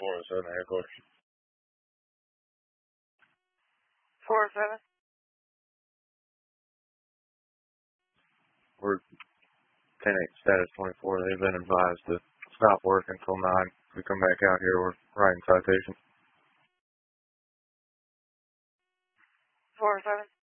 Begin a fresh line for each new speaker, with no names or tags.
407 headquarters.
407?
We're 10-8 status 24. They've been advised to stop work until 9. If we come back out here, we're writing citations.
407?